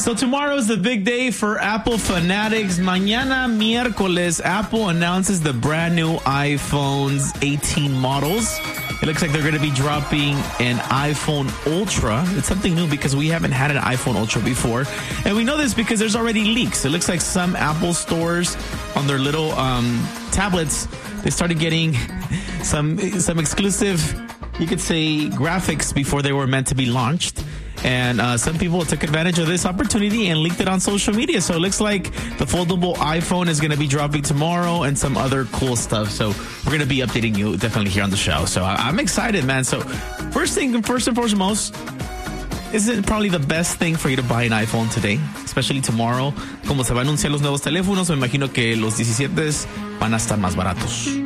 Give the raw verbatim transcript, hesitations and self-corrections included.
So tomorrow is the big day for Apple fanatics. Mañana miércoles, Apple announces the brand new iPhone's eighteen models. It looks like they're going to be dropping an iPhone Ultra. It's something new because we haven't had an iPhone Ultra before. And we know this because there's already leaks. It looks like some Apple stores on their little um, tablets, they started getting some some exclusive, you could say, graphics before they were meant to be launched. And uh, some people took advantage of this opportunity and leaked it on social media. So it looks like the foldable iPhone is going to be dropping tomorrow and some other cool stuff. So we're going to be updating you definitely here on the show. So I- I'm excited, man. So first thing, first and foremost, isn't it probably the best thing for you to buy an iPhone today, especially tomorrow? Como se van a anunciar los nuevos teléfonos, me imagino que los diecisiete van a estar más baratos.